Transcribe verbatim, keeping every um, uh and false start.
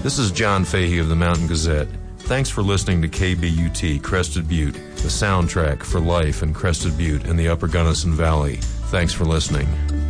This is John Fahey of the Mountain Gazette. Thanks for listening to K B U T Crested Butte, the soundtrack for life in Crested Butte and the Upper Gunnison Valley. Thanks for listening.